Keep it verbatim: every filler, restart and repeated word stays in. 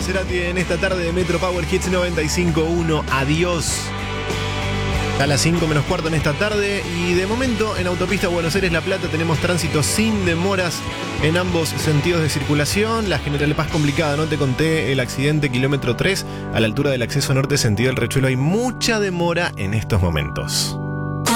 Cerati en esta tarde de Metro Power Hits noventa y cinco punto uno. Adiós. A las cinco menos cuarto en esta tarde y de momento en autopista Buenos Aires-La Plata tenemos tránsito sin demoras en ambos sentidos de circulación. La General Paz complicada, no te conté el accidente kilómetro tres a la altura del acceso norte sentido del Riachuelo. Hay mucha demora en estos momentos.